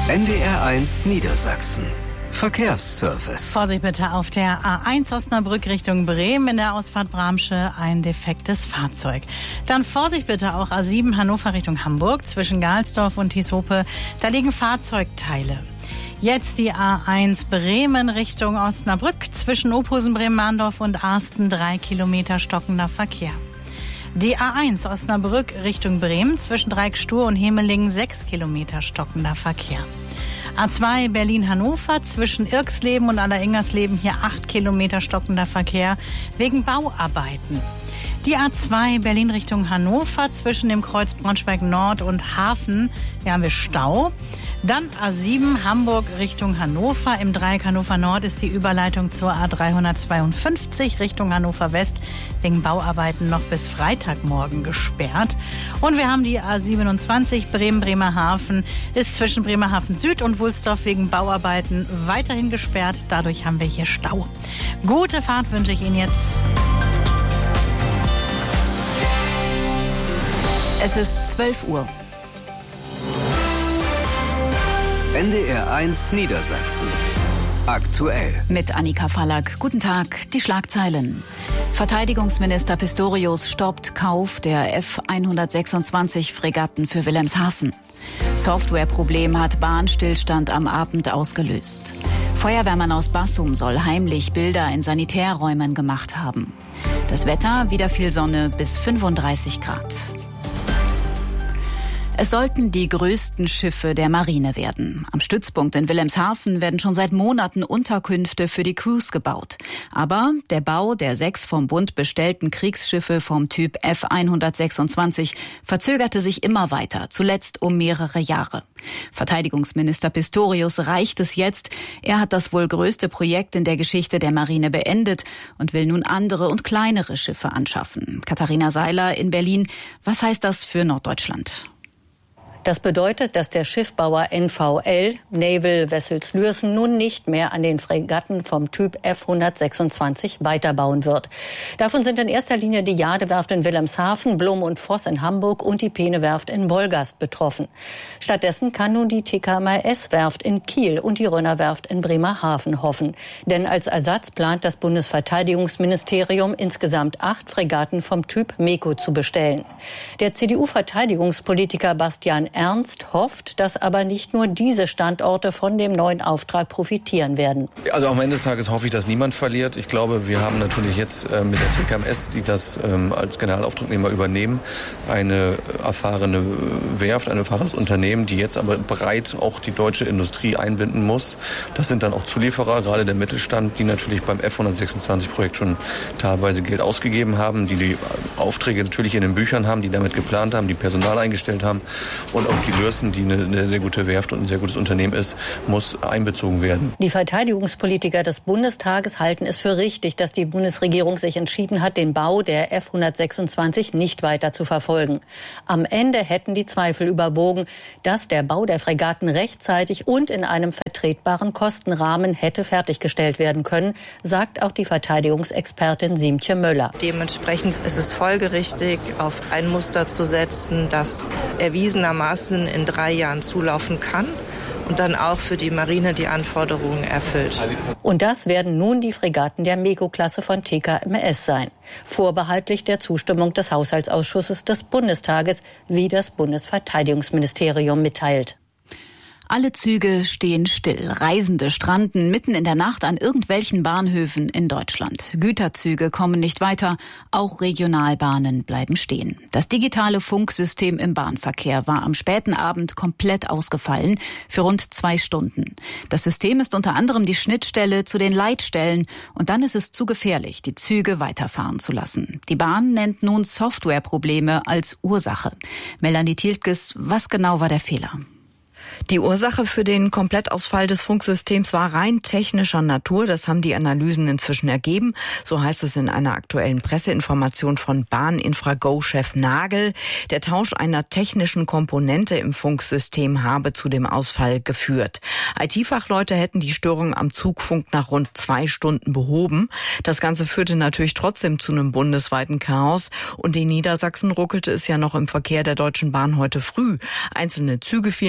NDR1 Niedersachsen. Verkehrsservice. Vorsicht bitte auf der A1 Osnabrück Richtung Bremen, in der Ausfahrt Bramsche ein defektes Fahrzeug. Dann Vorsicht bitte auch A7 Hannover Richtung Hamburg zwischen Galsdorf und Tieshope. Da liegen Fahrzeugteile. Jetzt die A1 Bremen Richtung Osnabrück zwischen Ophusen, Bremen-Mahndorf und Arsten 3 Kilometer stockender Verkehr. Die A1 Osnabrück Richtung Bremen zwischen Dreieckstuhr und Hemelingen 6 Kilometer stockender Verkehr. A2 Berlin-Hannover zwischen Irxleben und Allereingersleben hier 8 Kilometer stockender Verkehr wegen Bauarbeiten. Die A2 Berlin Richtung Hannover zwischen dem Kreuz Braunschweig Nord und Hafen, hier haben wir Stau. Dann A7 Hamburg Richtung Hannover. Im Dreieck Hannover Nord ist die Überleitung zur A352 Richtung Hannover West wegen Bauarbeiten noch bis Freitagmorgen gesperrt. Und wir haben die A27 Bremen-Bremerhaven, ist zwischen Bremerhaven Süd und Wulsdorf wegen Bauarbeiten weiterhin gesperrt. Dadurch haben wir hier Stau. Gute Fahrt wünsche ich Ihnen jetzt. Es ist 12 Uhr. NDR1 Niedersachsen. Aktuell. Mit Annika Fallack. Guten Tag. Die Schlagzeilen. Verteidigungsminister Pistorius stoppt Kauf der F-126 Fregatten für Wilhelmshaven. Softwareproblem hat Bahnstillstand am Abend ausgelöst. Feuerwehrmann aus Bassum soll heimlich Bilder in Sanitärräumen gemacht haben. Das Wetter, wieder viel Sonne bis 35 Grad. Es sollten die größten Schiffe der Marine werden. Am Stützpunkt in Wilhelmshaven werden schon seit Monaten Unterkünfte für die Crews gebaut. Aber der Bau der 6 vom Bund bestellten Kriegsschiffe vom Typ F-126 verzögerte sich immer weiter, zuletzt um mehrere Jahre. Verteidigungsminister Pistorius reicht es jetzt. Er hat das wohl größte Projekt in der Geschichte der Marine beendet und will nun andere und kleinere Schiffe anschaffen. Katharina Seiler in Berlin. Was heißt das für Norddeutschland? Das bedeutet, dass der Schiffbauer NVL, Naval Vessels Lürssen, nun nicht mehr an den Fregatten vom Typ F-126 weiterbauen wird. Davon sind in erster Linie die Jadewerft in Wilhelmshaven, Blum und Voss in Hamburg und die Peene-Werft in Wolgast betroffen. Stattdessen kann nun die TKMS-Werft in Kiel und die Rönner-Werft in Bremerhaven hoffen. Denn als Ersatz plant das Bundesverteidigungsministerium insgesamt 8 Fregatten vom Typ MEKO zu bestellen. Der CDU-Verteidigungspolitiker Bastian Ernst hofft, dass aber nicht nur diese Standorte von dem neuen Auftrag profitieren werden. Also am Ende des Tages hoffe ich, dass niemand verliert. Ich glaube, wir haben natürlich jetzt mit der TKMS, die das als Generalauftragnehmer übernehmen, eine erfahrene Werft, ein erfahrenes Unternehmen, die jetzt aber breit auch die deutsche Industrie einbinden muss. Das sind dann auch Zulieferer, gerade der Mittelstand, die natürlich beim F-126-Projekt schon teilweise Geld ausgegeben haben, die Aufträge natürlich in den Büchern haben, die damit geplant haben, die Personal eingestellt haben. Und auch die Lürssen, die eine sehr gute Werft und ein sehr gutes Unternehmen ist, muss einbezogen werden. Die Verteidigungspolitiker des Bundestages halten es für richtig, dass die Bundesregierung sich entschieden hat, den Bau der F-126 nicht weiter zu verfolgen. Am Ende hätten die Zweifel überwogen, dass der Bau der Fregatten rechtzeitig und in einem vertretbaren Kostenrahmen hätte fertiggestellt werden können, sagt auch die Verteidigungsexpertin Siemtje Möller. Dementsprechend ist es folgerichtig, auf ein Muster zu setzen, das erwiesenermaßen in 3 Jahren zulaufen kann und dann auch für die Marine die Anforderungen erfüllt. Und das werden nun die Fregatten der MEKO-Klasse von TKMS sein, vorbehaltlich der Zustimmung des Haushaltsausschusses des Bundestages, wie das Bundesverteidigungsministerium mitteilt. Alle Züge stehen still. Reisende stranden mitten in der Nacht an irgendwelchen Bahnhöfen in Deutschland. Güterzüge kommen nicht weiter. Auch Regionalbahnen bleiben stehen. Das digitale Funksystem im Bahnverkehr war am späten Abend komplett ausgefallen für rund 2 Stunden. Das System ist unter anderem die Schnittstelle zu den Leitstellen. Und dann ist es zu gefährlich, die Züge weiterfahren zu lassen. Die Bahn nennt nun Softwareprobleme als Ursache. Melanie Tiltges, was genau war der Fehler? Die Ursache für den Komplettausfall des Funksystems war rein technischer Natur. Das haben die Analysen inzwischen ergeben. So heißt es in einer aktuellen Presseinformation von Bahninfrago-Chef Nagel. Der Tausch einer technischen Komponente im Funksystem habe zu dem Ausfall geführt. IT-Fachleute hätten die Störung am Zugfunk nach rund 2 Stunden behoben. Das Ganze führte natürlich trotzdem zu einem bundesweiten Chaos. Und in Niedersachsen ruckelte es ja noch im Verkehr der Deutschen Bahn heute früh. Einzelne Züge fielen aus,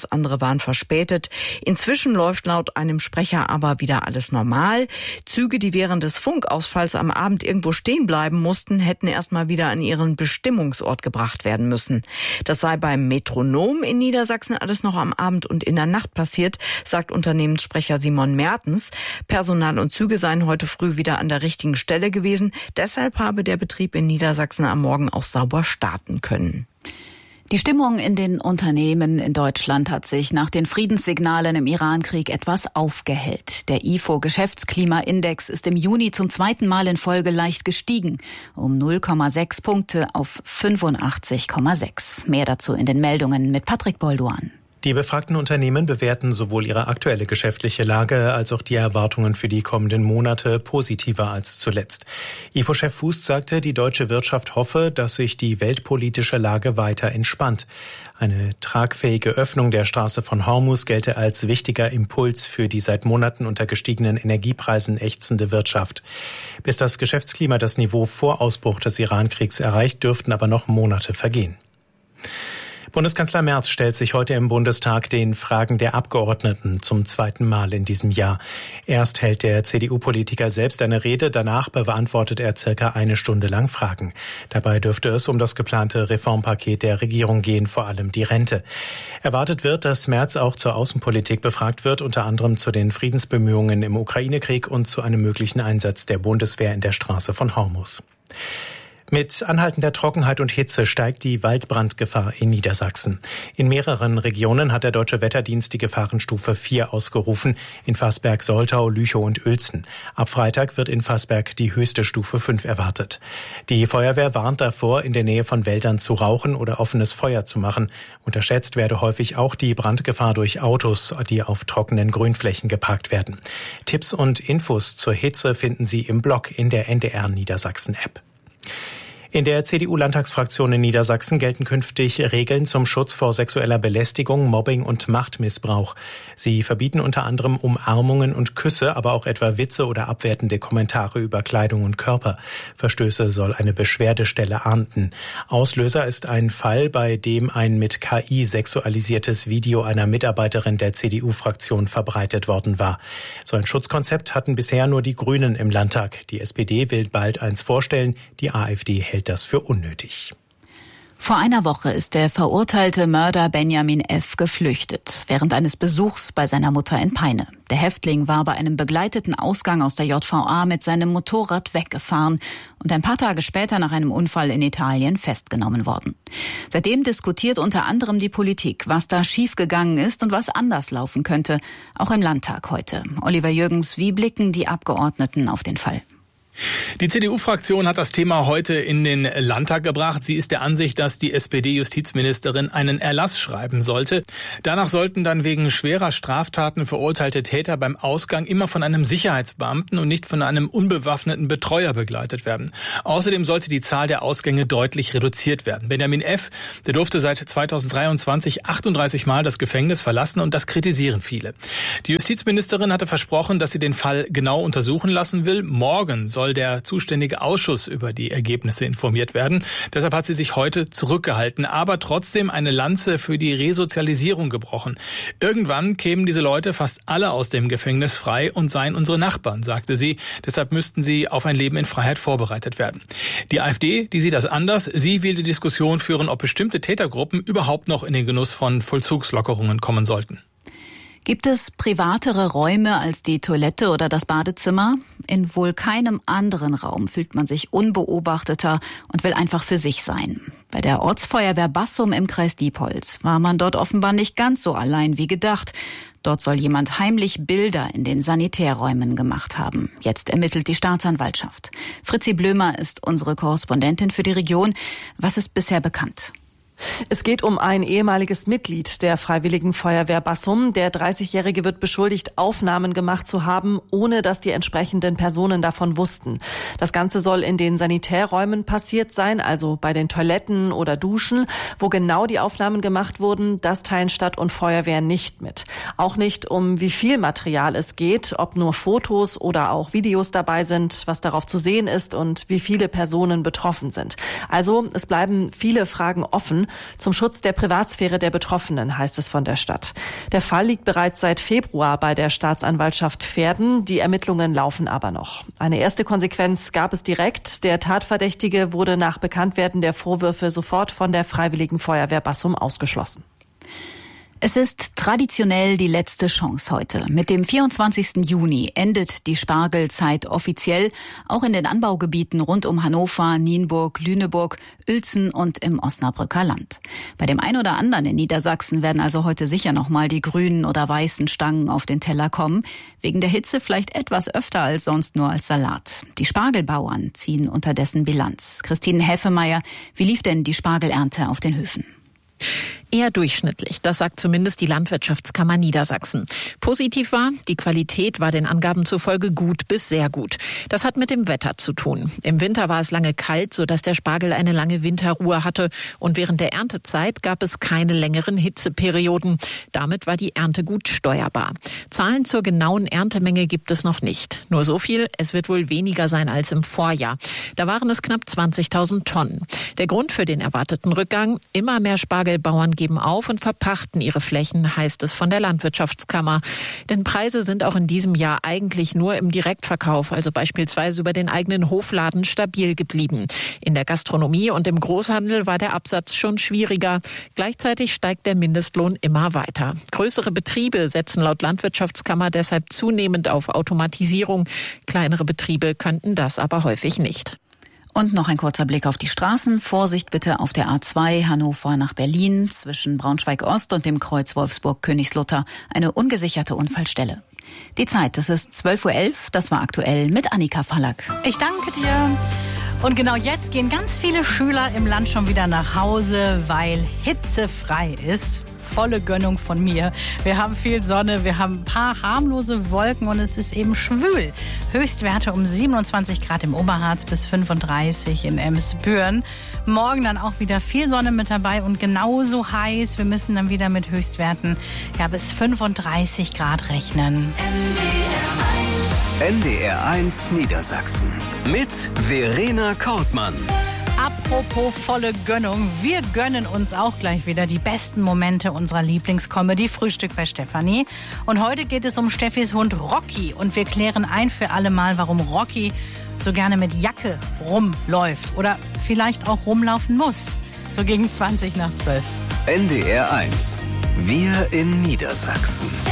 andere waren verspätet. Inzwischen läuft laut einem Sprecher aber wieder alles normal. Züge, die während des Funkausfalls am Abend irgendwo stehen bleiben mussten, hätten erstmal wieder an ihren Bestimmungsort gebracht werden müssen. Das sei beim Metronom in Niedersachsen alles noch am Abend und in der Nacht passiert, sagt Unternehmenssprecher Simon Mertens. Personal und Züge seien heute früh wieder an der richtigen Stelle gewesen. Deshalb habe der Betrieb in Niedersachsen am Morgen auch sauber starten können. Die Stimmung in den Unternehmen in Deutschland hat sich nach den Friedenssignalen im Irankrieg etwas aufgehellt. Der IFO-Geschäftsklimaindex ist im Juni zum zweiten Mal in Folge leicht gestiegen, um 0,6 Punkte auf 85,6. Mehr dazu in den Meldungen mit Patrick Bolduan. Die befragten Unternehmen bewerten sowohl ihre aktuelle geschäftliche Lage als auch die Erwartungen für die kommenden Monate positiver als zuletzt. IFO-Chef Fuß sagte, die deutsche Wirtschaft hoffe, dass sich die weltpolitische Lage weiter entspannt. Eine tragfähige Öffnung der Straße von Hormuz gelte als wichtiger Impuls für die seit Monaten unter gestiegenen Energiepreisen ächzende Wirtschaft. Bis das Geschäftsklima das Niveau vor Ausbruch des Irankriegs erreicht, dürften aber noch Monate vergehen. Bundeskanzler Merz stellt sich heute im Bundestag den Fragen der Abgeordneten zum zweiten Mal in diesem Jahr. Erst hält der CDU-Politiker selbst eine Rede, danach beantwortet er circa eine Stunde lang Fragen. Dabei dürfte es um das geplante Reformpaket der Regierung gehen, vor allem die Rente. Erwartet wird, dass Merz auch zur Außenpolitik befragt wird, unter anderem zu den Friedensbemühungen im Ukraine-Krieg und zu einem möglichen Einsatz der Bundeswehr in der Straße von Hormuz. Mit anhaltender Trockenheit und Hitze steigt die Waldbrandgefahr in Niedersachsen. In mehreren Regionen hat der Deutsche Wetterdienst die Gefahrenstufe 4 ausgerufen, in Vassberg, Soltau, Lüchow und Uelzen. Ab Freitag wird in Vassberg die höchste Stufe 5 erwartet. Die Feuerwehr warnt davor, in der Nähe von Wäldern zu rauchen oder offenes Feuer zu machen. Unterschätzt werde häufig auch die Brandgefahr durch Autos, die auf trockenen Grünflächen geparkt werden. Tipps und Infos zur Hitze finden Sie im Blog in der NDR Niedersachsen App. In der CDU-Landtagsfraktion in Niedersachsen gelten künftig Regeln zum Schutz vor sexueller Belästigung, Mobbing und Machtmissbrauch. Sie verbieten unter anderem Umarmungen und Küsse, aber auch etwa Witze oder abwertende Kommentare über Kleidung und Körper. Verstöße soll eine Beschwerdestelle ahnden. Auslöser ist ein Fall, bei dem ein mit KI sexualisiertes Video einer Mitarbeiterin der CDU-Fraktion verbreitet worden war. So ein Schutzkonzept hatten bisher nur die Grünen im Landtag. Die SPD will bald eins vorstellen, die AfD hält das für unnötig. Vor einer Woche ist der verurteilte Mörder Benjamin F. geflüchtet, während eines Besuchs bei seiner Mutter in Peine. Der Häftling war bei einem begleiteten Ausgang aus der JVA mit seinem Motorrad weggefahren und ein paar Tage später nach einem Unfall in Italien festgenommen worden. Seitdem diskutiert unter anderem die Politik, was da schiefgegangen ist und was anders laufen könnte, auch im Landtag heute. Oliver Jürgens, wie blicken die Abgeordneten auf den Fall? Die CDU-Fraktion hat das Thema heute in den Landtag gebracht. Sie ist der Ansicht, dass die SPD-Justizministerin einen Erlass schreiben sollte. Danach sollten dann wegen schwerer Straftaten verurteilte Täter beim Ausgang immer von einem Sicherheitsbeamten und nicht von einem unbewaffneten Betreuer begleitet werden. Außerdem sollte die Zahl der Ausgänge deutlich reduziert werden. Benjamin F., der durfte seit 2023 38 Mal das Gefängnis verlassen und das kritisieren viele. Die Justizministerin hatte versprochen, dass sie den Fall genau untersuchen lassen will. Morgen soll der zuständige Ausschuss über die Ergebnisse informiert werden. Deshalb hat sie sich heute zurückgehalten, aber trotzdem eine Lanze für die Resozialisierung gebrochen. Irgendwann kämen diese Leute fast alle aus dem Gefängnis frei und seien unsere Nachbarn, sagte sie. Deshalb müssten sie auf ein Leben in Freiheit vorbereitet werden. Die AfD, die sieht das anders. Sie will die Diskussion führen, ob bestimmte Tätergruppen überhaupt noch in den Genuss von Vollzugslockerungen kommen sollten. Gibt es privatere Räume als die Toilette oder das Badezimmer? In wohl keinem anderen Raum fühlt man sich unbeobachteter und will einfach für sich sein. Bei der Ortsfeuerwehr Bassum im Kreis Diepholz war man dort offenbar nicht ganz so allein wie gedacht. Dort soll jemand heimlich Bilder in den Sanitärräumen gemacht haben. Jetzt ermittelt die Staatsanwaltschaft. Fritzi Blömer ist unsere Korrespondentin für die Region. Was ist bisher bekannt? Es geht um ein ehemaliges Mitglied der Freiwilligen Feuerwehr Bassum. Der 30-Jährige wird beschuldigt, Aufnahmen gemacht zu haben, ohne dass die entsprechenden Personen davon wussten. Das Ganze soll in den Sanitärräumen passiert sein, also bei den Toiletten oder Duschen. Wo genau die Aufnahmen gemacht wurden, das teilen Stadt und Feuerwehr nicht mit. Auch nicht, um wie viel Material es geht, ob nur Fotos oder auch Videos dabei sind, was darauf zu sehen ist und wie viele Personen betroffen sind. Also es bleiben viele Fragen offen. zum Schutz der Privatsphäre der Betroffenen, heißt es von der Stadt. Der Fall liegt bereits seit Februar bei der Staatsanwaltschaft Verden. Die Ermittlungen laufen aber noch. Eine erste Konsequenz gab es direkt. Der Tatverdächtige wurde nach Bekanntwerden der Vorwürfe sofort von der Freiwilligen Feuerwehr Bassum ausgeschlossen. Es ist traditionell die letzte Chance heute. Mit dem 24. Juni endet die Spargelzeit offiziell, auch in den Anbaugebieten rund um Hannover, Nienburg, Lüneburg, Uelzen und im Osnabrücker Land. Bei dem einen oder anderen in Niedersachsen werden also heute sicher noch mal die grünen oder weißen Stangen auf den Teller kommen. Wegen der Hitze vielleicht etwas öfter als sonst nur als Salat. Die Spargelbauern ziehen unterdessen Bilanz. Christine Häfemeyer, wie lief denn die Spargelernte auf den Höfen? Eher durchschnittlich, das sagt zumindest die Landwirtschaftskammer Niedersachsen. Positiv war, die Qualität war den Angaben zufolge gut bis sehr gut. Das hat mit dem Wetter zu tun. Im Winter war es lange kalt, sodass der Spargel eine lange Winterruhe hatte. Und während der Erntezeit gab es keine längeren Hitzeperioden. Damit war die Ernte gut steuerbar. Zahlen zur genauen Erntemenge gibt es noch nicht. Nur so viel, es wird wohl weniger sein als im Vorjahr. Da waren es knapp 20.000 Tonnen. Der Grund für den erwarteten Rückgang, immer mehr Spargelbauern geben auf und verpachten ihre Flächen, heißt es von der Landwirtschaftskammer. Denn Preise sind auch in diesem Jahr eigentlich nur im Direktverkauf, also beispielsweise über den eigenen Hofladen, stabil geblieben. In der Gastronomie und im Großhandel war der Absatz schon schwieriger. Gleichzeitig steigt der Mindestlohn immer weiter. Größere Betriebe setzen laut Landwirtschaftskammer deshalb zunehmend auf Automatisierung. Kleinere Betriebe könnten das aber häufig nicht. Und noch ein kurzer Blick auf die Straßen. Vorsicht bitte auf der A2 Hannover nach Berlin zwischen Braunschweig-Ost und dem Kreuz Wolfsburg-Königslutter. Eine ungesicherte Unfallstelle. Die Zeit, das ist 12.11 Uhr. Das war aktuell mit Annika Fallack. Ich danke dir. Und genau jetzt gehen ganz viele Schüler im Land schon wieder nach Hause, weil hitzefrei ist. Volle Gönnung von mir. Wir haben viel Sonne, wir haben ein paar harmlose Wolken und es ist eben schwül. Höchstwerte um 27 Grad im Oberharz bis 35 in Emsbüren. Morgen dann auch wieder viel Sonne mit dabei und genauso heiß. Wir müssen dann wieder mit Höchstwerten bis 35 Grad rechnen. NDR 1 Niedersachsen mit Verena Kortmann. Apropos volle Gönnung, wir gönnen uns auch gleich wieder die besten Momente unserer Lieblingscomedy Frühstück bei Stefanie. Und heute geht es um Steffis Hund Rocky und wir klären ein für alle Mal, warum Rocky so gerne mit Jacke rumläuft oder vielleicht auch rumlaufen muss. So gegen 20 nach 12. NDR 1, wir in Niedersachsen.